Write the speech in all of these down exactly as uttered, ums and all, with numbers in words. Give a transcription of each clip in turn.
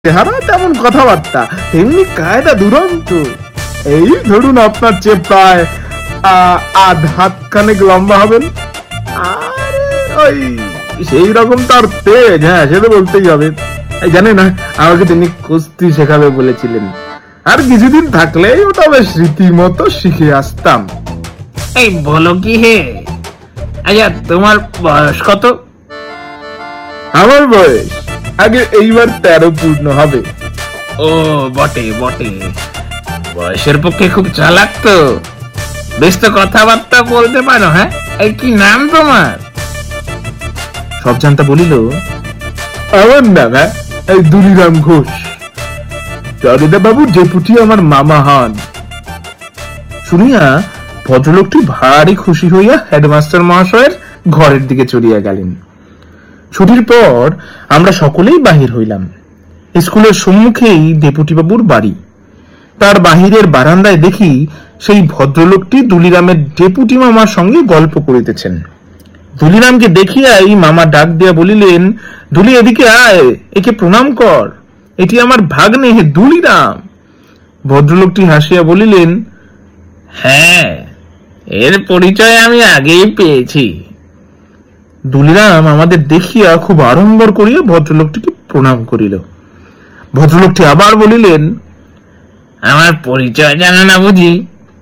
চেহারা তেমন কথাবার্তা, তেমনি কায়দা দুরন্ত। এই ধরুন আপনার চেয়ে প্রায় আধ হাত খানেক লম্বা হবেন, আর ওই সেই রকম তার তেজ। হ্যাঁ, সে তো বলতেই হবে। জানেন না, আমাকে তিনি কুস্তি শেখাবে বলেছিলেন, আর কিছুদিন থাকলেই ওটা বেশ রীতিমতো শিখে আসতাম। এই বলো কি হে? আচ্ছা, তোমার বয়স কত? আমার বয়স আগে এইবার তেরো পূর্ণ হবে। ও বটে বটে, বয়সের পক্ষে খুব চালাক তো। বেশ তো কথাবার্তা বলতে পারো। হ্যাঁ, এই কি নাম তোমার? সব জানতা বলিল, আমার নাম হ্যাঁ এই দুলিরাম ঘোষ। জয়দেব বাবু ডেপুটি আমার মামা হন। শুনিয়া ভদ্রলোকটি ভারী খুশি হইয়া হেডমাস্টার মহাশয়ের ঘরের দিকে চলিয়া গেলেন। ছুটির পর আমরা সকলেই বাহির হইলাম। স্কুলের সম্মুখেই ডেপুটি বাবুর বাড়ি। তার বাহিরের বারান্দায় দেখি সেই ভদ্রলোকটি দুলিরামের ডেপুটি মামার সঙ্গে গল্প করিতেছেন। দুলিরামকে দেখিয়াই মামা ডাক দিয়া বলিলেন, দুলি, এদিকে আয়, একে প্রণাম কর, এটি আমার ভাগ্নে হে দুলিরাম। ভদ্রলোকটি হাসিয়া বলিলেন, হ্যাঁ, এর পরিচয় আমি আগেই পেয়েছি। দুলিরাম আমাদের দেখিয়া খুব আড়ম্বর করিয়া ভদ্রলোকটিকে প্রণাম করিল। ভদ্রলোকটি আবার বলিলেন, আমার পরিচয় জানা না বুঝি?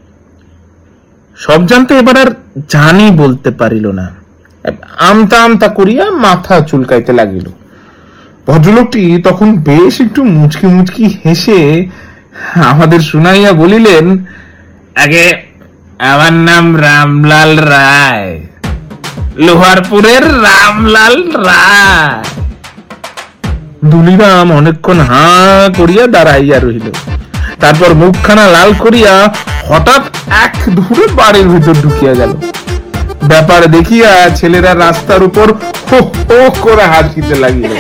সব জানতে এবার আর জানি বলতে পারিল না। আমতা আমতা করিয়া মাথা চুলকাইতে লাগিল। ভদ্রলোকটি তখন বেশ একটু মুচকি মুচকি হেসে আমাদের শুনাইয়া বলিলেন, আগে আমার নাম রামলাল রায়, লোহারপুরের রামলাল রায়। দুলিরাম অনেকক্ষণ হা করিয়া দাঁড়াইয়া রহিল। তারপর মুখখানা লাল করিয়া হঠাৎ এক ধরে বাড়ির ভিতর ঢুকিয়া গেল। ব্যাপার দেখিয়া ছেলেরা রাস্তার উপর হো হো করে হাসিতে লাগিল।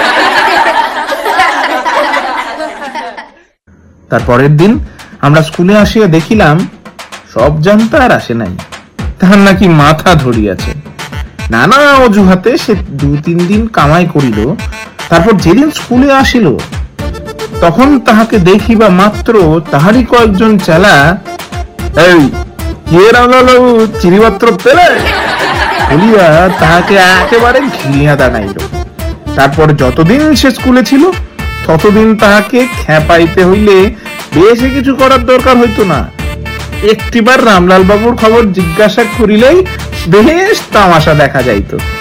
তারপরের দিন আমরা স্কুলে আসিয়া দেখিলাম সব জানতা আর আসে নাই। তাহার নাকি মাথা ধরিয়াছে। নানা অজুহাতে সে দু তিন দিন কামাই করিল। তারপর যেদিন স্কুলে আসিল, তখন তাহাকে দেখিবা মাত্র তাহারই কয়েকজন চেলা, এই কে রামলালবাবু, চিনিপত্র পেলে বলিয়া তাহাকে একেবারে ঘিরিয়া দাঁড়াইল। তারপর যতদিন সে স্কুলে ছিল ততদিন তাহাকে খেপাইতে হইলে বেশি কিছু করার দরকার হইতো না। একটিবার রামলাল বাবুর খবর জিজ্ঞাসা করিলেই বেশ তামাশা দেখা যাইত।